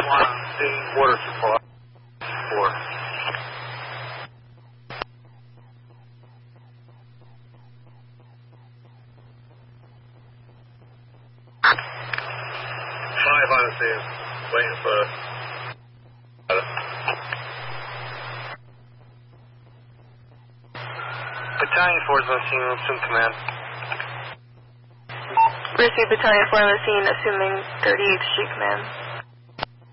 on scene. Water supply. 4. Five on scene. Waiting for... Battalion 4 is on scene. Assume command. Receive Battalion 4 on the scene, assuming 38th Street command.